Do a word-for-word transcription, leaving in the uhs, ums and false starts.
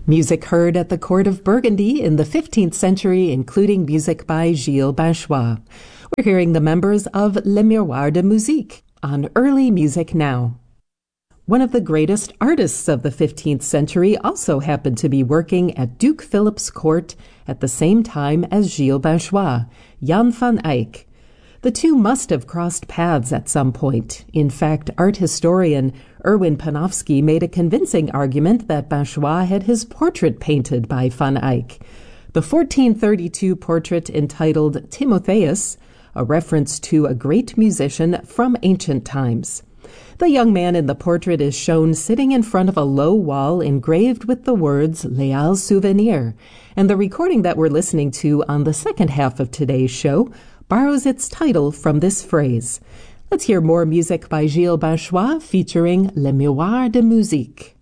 Music heard at the court of Burgundy in the fifteenth century, including music by Gilles Binchois. We're hearing the members of Le Miroir de Musique on Early Music Now. One of the greatest artists of the fifteenth century also happened to be working at Duke Philip's court at the same time as Gilles Binchois, Jan van Eyck. The two must have crossed paths at some point. In fact, art historian Erwin Panofsky made a convincing argument that Binchois had his portrait painted by van Eyck. The fourteen thirty-two portrait entitled Timotheus, a reference to a great musician from ancient times. The young man in the portrait is shown sitting in front of a low wall engraved with the words Leal Souvenir, and the recording that we're listening to on the second half of today's show borrows its title from this phrase. Let's hear more music by Gilles Binchois featuring Le Miroir de Musique.